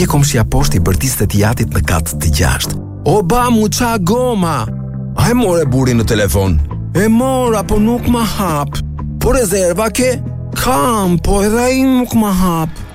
Ndjekom si aposhti bërtisë të jatit në kat të 6. O bamu, qa goma? Ai more burin në telefon. E mora, po nuk ma hap. Po rezerva ke? Kam, po edhe ai nuk ma hap.